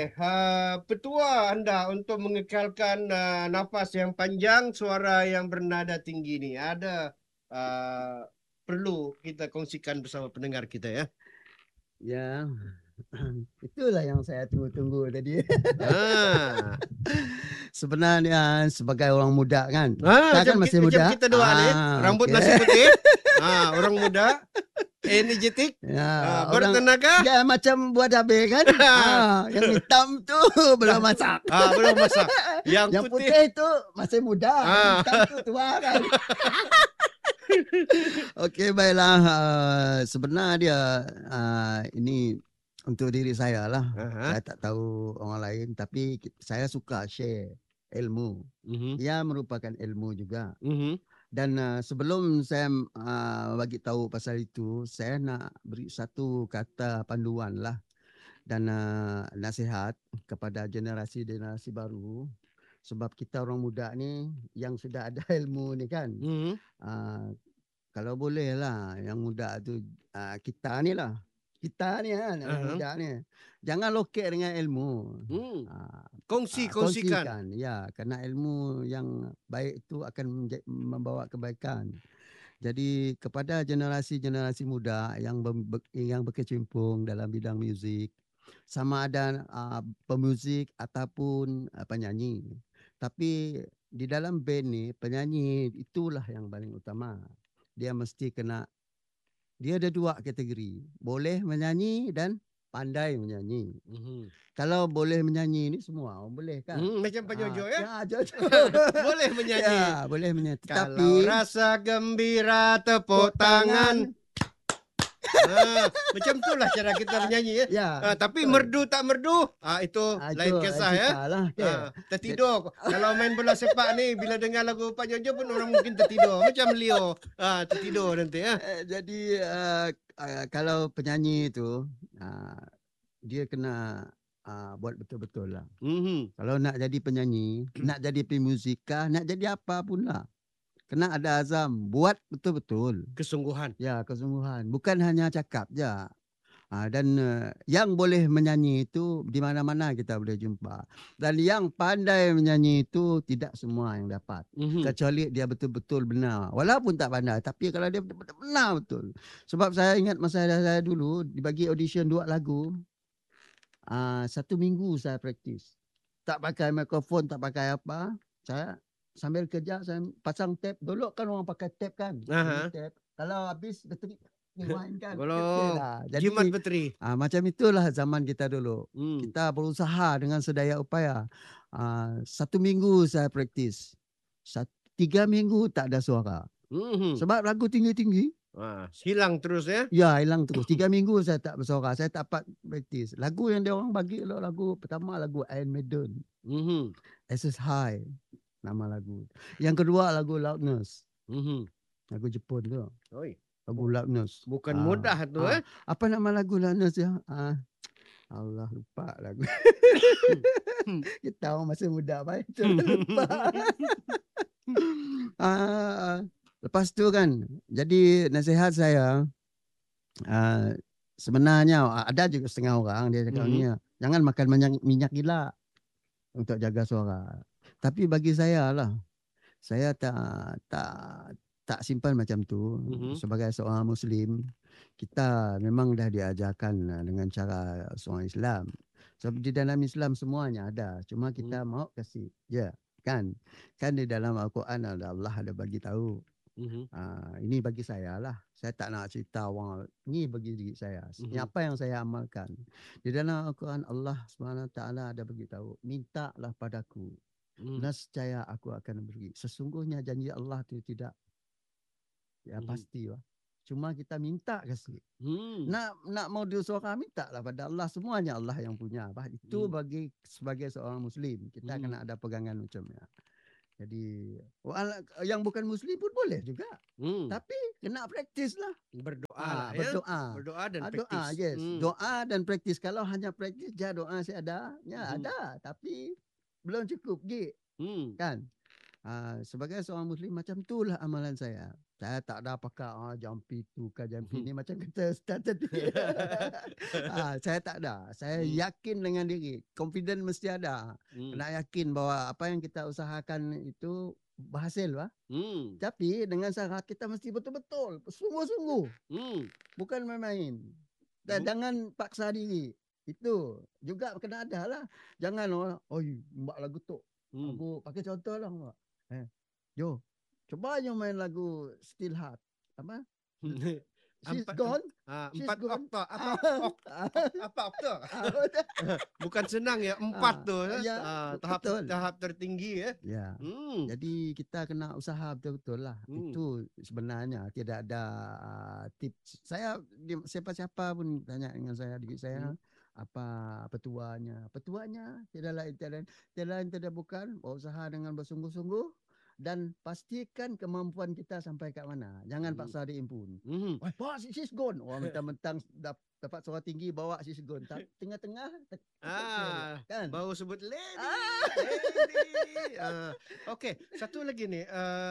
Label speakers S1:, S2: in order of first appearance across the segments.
S1: petua anda untuk mengekalkan nafas yang panjang, suara yang bernada tinggi ni ada perlu kita kongsikan bersama pendengar kita ya.
S2: Ya, itulah yang saya tunggu-tunggu tadi.
S1: Ah,
S2: Sebenarnya sebagai orang muda kan, saya kan masih
S1: macam
S2: muda.
S1: kita dua ni, rambut
S2: Okey.
S1: nasi putih, orang muda, energetik,
S2: Ya, orang
S1: bertenaga.
S2: dia macam buah cabai kan. Yang hitam tu belum masak.
S1: Belum masak.
S2: Yang putih tu masih muda, yang hitam tu tua kan. Okey, baiklah. Sebenarnya dia ini untuk diri saya lah. Saya tak tahu orang lain, tapi saya suka share ilmu. Ia merupakan ilmu juga. Dan sebelum saya bagi tahu pasal itu, saya nak beri satu kata panduan lah dan nasihat kepada generasi-generasi baru. Sebab kita orang muda ni yang sudah ada ilmu ni kan. Kalau boleh lah yang muda tu kita ni lah. Kita ni kan yang muda ni. Jangan lokek dengan ilmu. Kongsikan. Ya, kerana ilmu yang baik itu akan membawa kebaikan. Jadi kepada generasi-generasi muda yang berkecimpung dalam bidang muzik, sama ada pemuzik ataupun penyanyi. Tapi di dalam band ni, penyanyi itulah yang paling utama. Dia mesti kena, dia ada dua kategori. Boleh menyanyi dan pandai menyanyi. Kalau boleh menyanyi ni semua orang boleh kan.
S1: Macam Pak Jojo ya.
S2: Ya, Jojo.
S1: Boleh menyanyi.
S2: Ya, boleh menyanyi.
S1: Kalau
S2: Tapi
S1: rasa gembira tepuk tangan. Macam itulah cara kita menyanyi ya. Tapi merdu tak merdu, itu lain kisah ya.
S2: Lah,
S1: tertidur. Kalau main bola sepak ni, bila dengar lagu Pak Jojo pun orang mungkin tertidur. Macam Leo, tertidur nanti ya.
S2: Jadi kalau penyanyi itu dia kena buat betul-betul lah. Kalau nak jadi penyanyi, nak jadi pemuzikah, nak jadi apa pun lah, kena ada azam, buat betul-betul.
S1: Kesungguhan.
S2: Ya, kesungguhan. Bukan hanya cakap je. Dan yang boleh menyanyi itu di mana-mana kita boleh jumpa. Dan yang pandai menyanyi itu tidak semua yang dapat. Kecuali dia betul-betul benar. Walaupun tak pandai, tapi kalau dia betul-betul benar betul. Sebab saya ingat masa saya dulu dibagi audition 2 lagu. 1 minggu saya praktis. Tak pakai mikrofon, tak pakai apa. Saya sambil kerja, saya pasang tape. Dulu kan orang pakai tape kan. Tape. Kalau habis bateri, rewind kan.
S1: Kalau
S2: jadi
S1: jimat bateri.
S2: Macam itulah zaman kita dulu. Kita berusaha dengan sedaya upaya. 1 minggu saya praktis. 3 minggu tak ada suara. Sebab lagu tinggi-tinggi.
S1: Hilang terus ya?
S2: Ya, hilang terus. 3 minggu saya tak bersuara. Saya tak dapat praktis. Lagu yang dia orang bagi, lagu pertama lagu Iron Maiden. SS High nama lagu. Yang kedua lagu Loudness. Lagu Jepun tu. Lagu Loudness.
S1: Bukan mudah tu
S2: Apa nama lagu Loudness ya? Allah, lupa lagu. Kita orang masih muda baik. Lupa. Lepas tu kan, jadi nasihat saya, sebenarnya ada juga setengah orang dia cakap ni, jangan makan minyak gila untuk jaga suara. Tapi bagi saya lah, saya tak simpan macam tu. Sebagai seorang Muslim, kita memang dah diajarkan dengan cara seorang Islam. Sebab di dalam Islam semuanya ada, cuma kita mau kasih je kan. Kan di dalam Al-Quran Allah ada bagi tahu. Ini bagi saya lah. Saya tak nak cerita orang. Ini bagi diri saya. Apa yang saya amalkan. Di dalam Al-Quran Allah SWT ada bagi tahu. Mintalah padaku. Nescaya aku akan beri. Sesungguhnya janji Allah itu tidak pasti lah. Cuma kita minta kasih. Nak mau suara minta lah pada Allah. Semuanya Allah yang punya. Itu bagi sebagai seorang Muslim. Kita kena ada pegangan macamnya. Jadi yang bukan Muslim pun boleh juga. Tapi kena praktis lah.
S1: Berdoa lah
S2: Berdoa
S1: dan
S2: praktis. Doa, yes. Doa dan praktis. Kalau hanya praktis je doa saya ada. Ya ada. Tapi belum cukup. Kan? Sebagai seorang Muslim macam itulah amalan saya. Saya tak ada pakai jampi tu ke jampi ni macam kata Ustaz tadi. Saya tak ada. Saya yakin dengan diri. Confident mesti ada. Kena yakin bahawa apa yang kita usahakan itu berhasil, Pak. Tapi dengan syarat kita mesti betul-betul, sungguh-sungguh. Bukan main-main. Dan jangan paksa diri. Itu juga kena ada lah. Jangan orang, mbak lagu tu. Aku pakai contoh lah, mbak. Jo, coba aja main lagu Still Heart. Apa? She's gone. She's
S1: 4
S2: gone.
S1: oktav. Apa oktav? Bukan senang ya, 4 tu.
S2: Ya,
S1: Tahap tertinggi ya.
S2: Ya. Jadi kita kena usaha betul-betul lah. Itu sebenarnya tidak ada tips. Siapa-siapa pun tanya dengan saya, adik saya, apa petuanya? Petuanya tidak lain tidak bukan berusaha dengan bersungguh-sungguh dan pastikan kemampuan kita sampai ke mana. Jangan paksa diimpun. Pak, she's gone. Mentang-mentang dapat suara tinggi bawa she's gone. Tengah-tengah
S1: kan? Baru sebut lady. Okey, satu lagi ni.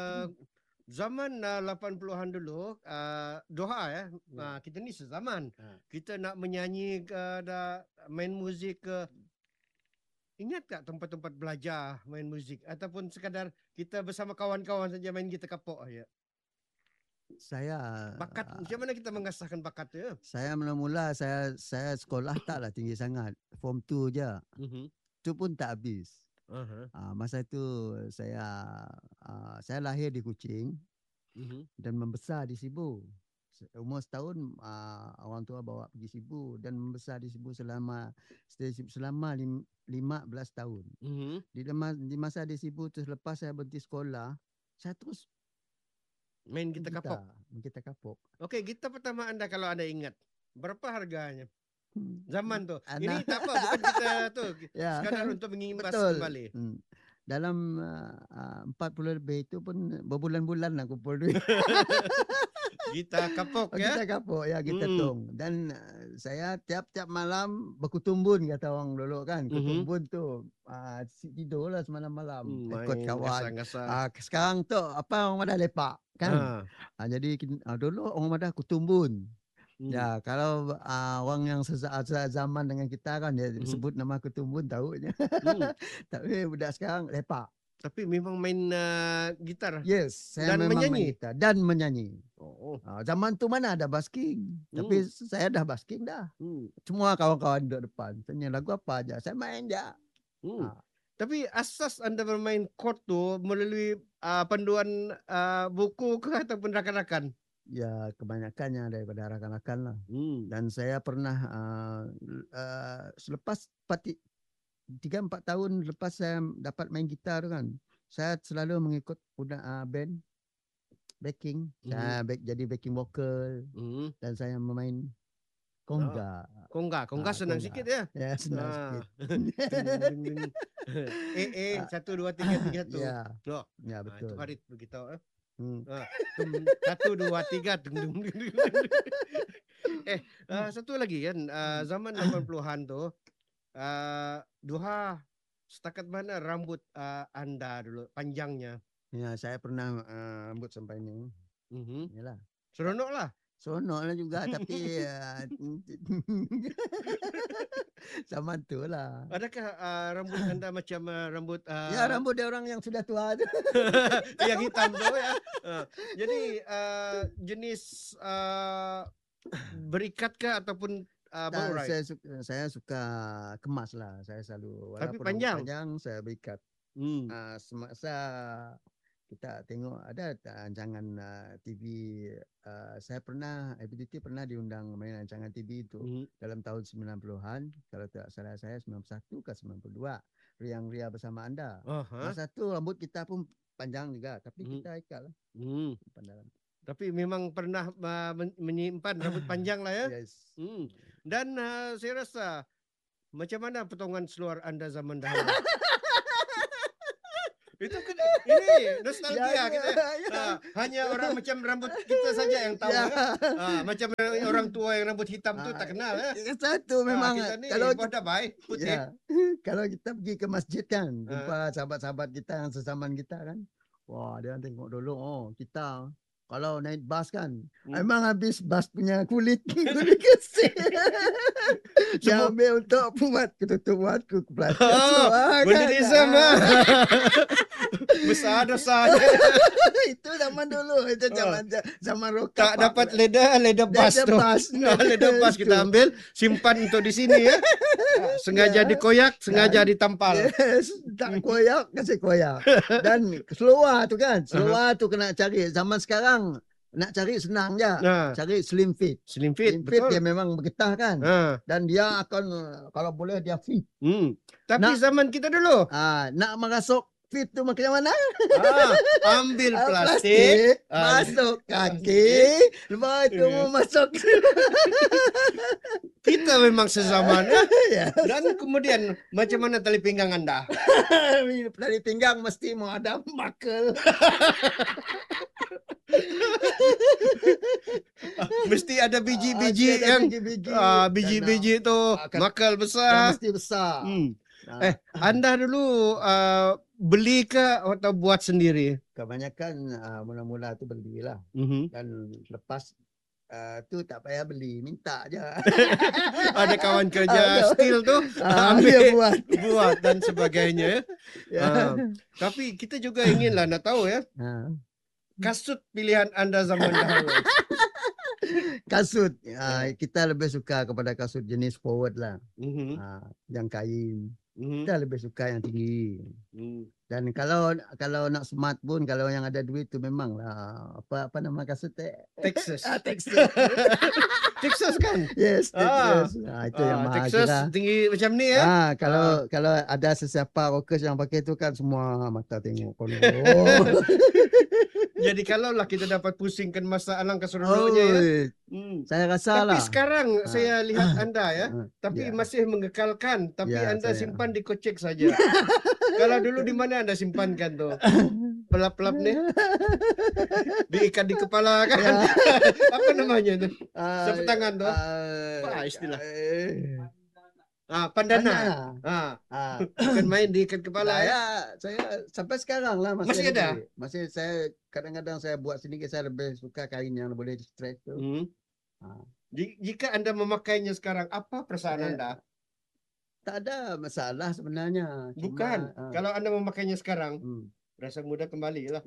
S1: Zaman 80-an dulu, Doha ya. Kita ni sezaman. Kita nak menyanyi ke, main muzik ke. Ingat tak tempat-tempat belajar main muzik ataupun sekadar kita bersama kawan-kawan saja main gitar kapok aja?
S2: Saya
S1: bakat macam mana kita mengasahkan bakat tu?
S2: Saya mula-mula saya sekolah taklah tinggi sangat. Form 2 je. Tu pun tak habis. Masa itu saya lahir di Kuching dan membesar di Sibu. Umur setahun orang tua bawa pergi Sibu dan membesar di Sibu selama 15 tahun. Di masa di Sibu tu selepas saya berhenti sekolah, saya terus
S1: main gitar kapok.
S2: Gitar kapok.
S1: Okey, gitar pertama anda kalau anda ingat, berapa harganya? Zaman tu. Ini tak apa, bukan kita tu. Sekadar untuk mengimbas kembali.
S2: Dalam 40 lebih itu pun berbulan-bulan aku kumpul duit.
S1: Gitar kapok ya?
S2: Gitar kapok ya, gitar tong. Dan saya tiap-tiap malam berkutumbun kata orang dulu kan. Kutumbun tu tidur lah semalam malam. Ikut kawan. Sekarang tu apa orang pada lepak kan. Jadi dulu orang pada kutumbun. Ya, kalau orang yang zaman dengan kita kan dia sebut nama kutumbun tahunya. Tapi budak sekarang lepak.
S1: Tapi memang main gitar.
S2: Yes, saya
S1: dan
S2: memang
S1: menyanyi.
S2: main gitar dan menyanyi. Zaman tu mana ada basking. Tapi saya dah basking dah. Semua kawan-kawan duduk depan. Tanya lagu apa aja, saya main dia.
S1: Tapi asas anda bermain chord tu melalui panduan buku ke ataupun rakan-rakan?
S2: Ya, kebanyakannya daripada rakan-rakan lah. Dan saya pernah selepas 3-4 tahun lepas saya dapat main gitar kan, saya selalu mengikut band backing. Saya jadi backing vocal dan saya memain konga.
S1: Konga senang sikit ya?
S2: Ya, senang sikit.
S1: 1 2 3 1.
S2: Ya, betul.
S1: Itu Farid beritahu. 1 2 3. Satu lagi kan, zaman 80-an tu, Doha setakat mana rambut anda dulu panjangnya?
S2: Ya, saya pernah rambut sampai ini. Yalah.
S1: Seronok lah.
S2: Seronok lah juga tapi sama tu lah.
S1: Adakah rambut anda macam rambut
S2: ya, rambut dia orang yang sudah tua tu.
S1: yang hitam tu ya. Jadi jenis berikat ke ataupun
S2: saya suka kemas lah. Saya selalu
S1: tapi
S2: walaupun
S1: panjang
S2: saya berikat. Semasa kita tengok ada rancangan TV, saya pernah diundang main rancangan TV itu dalam tahun 90-an, kalau tak salah saya 91 ke 92, Riang Ria Bersama Anda. Masa tu rambut kita pun panjang juga, tapi kita ikat lah.
S1: Tapi memang pernah menyimpan rambut panjang lah ya.
S2: Yes.
S1: Dan saya rasa macam mana potongan seluar anda zaman dahulu? Itu ini nostalgia kita. Hanya orang macam rambut kita saja yang tahu. Macam orang tua yang rambut hitam tu tak kenal ya.
S2: Satu memang
S1: kita ni
S2: kalau
S1: bodoh baik putih.
S2: Kalau kita pergi ke masjid kan, jumpa sahabat-sahabat kita yang sezaman kita kan. Wah, dia tengok dulu kita kalau naik bas kan, emang habis bas punya kulit kesih. Dia ambil untuk buat ketutup waktu pelatihan.
S1: Benda sama. Besar dosanya.
S2: Itu zaman dulu, itu zaman rokap.
S1: Tak dapat leda bas tu. Leda bas kita ambil, simpan untuk di sini ya. Sengaja dikoyak, sengaja ditampal.
S2: Yes, tak koyak, kasih koyak. Dan seluar tu kan, seluar tu kena cari. Zaman sekarang nak cari senang je. Cari slim fit.
S1: Slim fit,
S2: betul.
S1: dia
S2: memang bergetah kan. Dan dia akan, kalau boleh dia fit.
S1: Tapi zaman kita dulu.
S2: Nak merasuk fit tu macam mana?
S1: Ambil plastik,
S2: masuk kaki, lepas tu masuk.
S1: Kita memang sezaman. Dan kemudian macam mana tali pinggang anda?
S2: Tali pinggang mesti mau ada makel.
S1: Mesti ada biji-biji yang biji-biji tu makel besar.
S2: Mesti besar.
S1: Anda dulu beli ke atau buat sendiri?
S2: Kebanyakan mula-mula tu belilah. Dan lepas tu tak payah beli, minta je.
S1: Ada kawan kerja steel tu ambil buat dan sebagainya. Tapi kita juga inginlah nak tahu ya. Kasut pilihan anda zaman dahulu.
S2: Kasut, kita lebih suka kepada kasut jenis forward lah. Yang kain. Kita lebih suka yang tinggi. Dan kalau nak smart pun, kalau yang ada duit tu memang lah. Apa nama kasut?
S1: Texas.
S2: Texas.
S1: Texas kan?
S2: Yes, Texas. Itu yang mahal.
S1: Texas tinggi macam ni ya.
S2: Kalau ada sesiapa rockers yang pakai tu kan semua mata tengok.
S1: Jadi kalau lah kita dapat pusingkan masalah keseluruhannya ya.
S2: Saya rasa lah.
S1: Tapi sekarang saya lihat anda ya, tapi masih mengekalkan, tapi anda simpan di kocek saja. Kalau dulu di mana anda simpankan tuh? Pelap-pelap nih? Diikat di kepala kan? Apa namanya tuh? Sapu tangan tuh? Apa istilah? Pandana. Bukan main diikat kepala
S2: saya sampai sekarang lah
S1: masih ada.
S2: Masih saya kadang-kadang saya buat sendiri, saya lebih suka kain yang boleh di stretch tu.
S1: Jika anda memakainya sekarang, apa perasaan anda?
S2: Tak ada masalah sebenarnya.
S1: Bukan. Kalau anda memakainya sekarang, rasa muda kembali lah.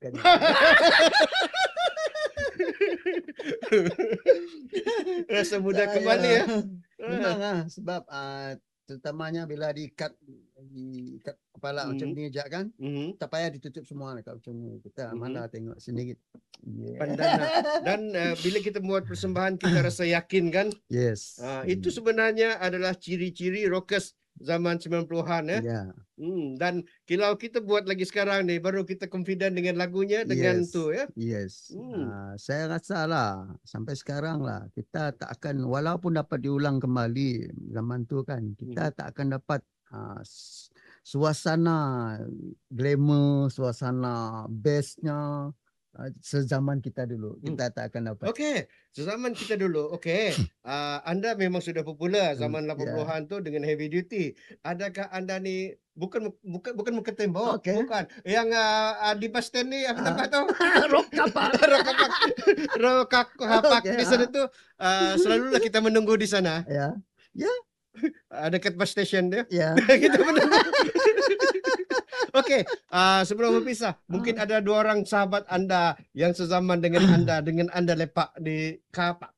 S1: Rasa muda kembali ya.
S2: Memang lah, sebab terutamanya bila diikat kepala macam ni je kan, tak payah ditutup semua kalau macam ni. Kita mana tengok sendiri.
S1: Pandana. Dan bila kita buat persembahan kita rasa yakin kan?
S2: Yes.
S1: Itu sebenarnya adalah ciri-ciri rockers zaman 90-an ya. Dan kalau kita buat lagi sekarang ni, baru kita confident dengan lagunya dengan tu ya.
S2: Yes. Saya rasa lah sampai sekarang lah kita tak akan, walaupun dapat diulang kembali zaman tu kan, kita tak akan dapat suasana glamour, suasana bestnya sezaman kita dulu. Kita tak akan dapat.
S1: Okey, sezaman kita dulu. Okey. Anda memang sudah popular zaman 80-an tu dengan heavy duty. Adakah anda ni bukan muka tembok, bukan. Yang di bus stand ni apa tempat tu? Rokapak di sana tu selalulah kita menunggu di sana.
S2: Ya.
S1: Dekat bus station dia.
S2: Ya.
S1: Kita menunggu. Okey, sebelum berpisah, mungkin ada 2 orang sahabat anda yang sezaman dengan anda lepak di kapak.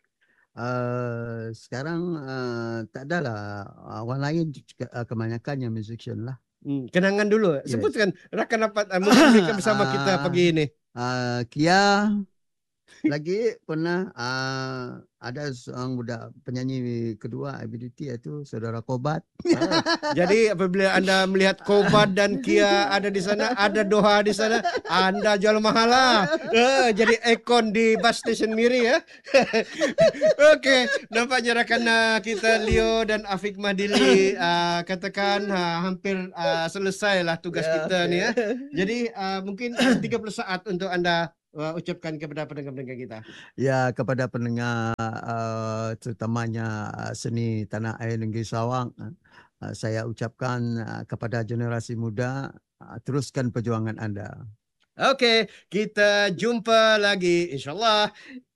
S2: Sekarang tak ada lah. Orang lain kebanyakan yang musician lah.
S1: Kenangan dulu. Sebutkan rakan rapat mereka bersama kita pagi ini.
S2: Kia lagi pernah ada seorang budak penyanyi kedua ability, iaitu saudara Kobat.
S1: Jadi apabila anda melihat Kobat dan Kia ada di sana, ada Doha di sana, anda jual mahal lah. Jadi ikon di bus station Miri ya. Okey, nampaknya rakan kita Leo dan Afiq Mahdili katakan hampir selesailah tugas kita ni ya. Jadi mungkin 30 saat untuk anda ucapkan kepada pendengar-pendengar kita.
S2: Ya, kepada pendengar terutamanya seni tanah air negeri Sarawak, saya ucapkan kepada generasi muda, teruskan perjuangan anda.
S1: Okey, kita jumpa lagi insyaAllah